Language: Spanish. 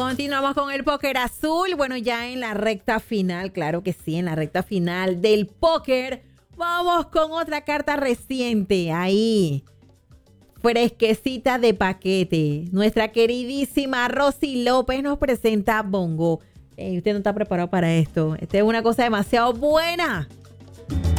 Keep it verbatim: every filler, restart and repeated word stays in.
Continuamos con el póker azul. Bueno, ya en la recta final, claro que sí, en la recta final del póker. Vamos con otra carta reciente. Ahí, fresquecita de paquete. Nuestra queridísima Rosy López nos presenta Bongo. Hey, usted no está preparado para esto. Esta es una cosa demasiado buena.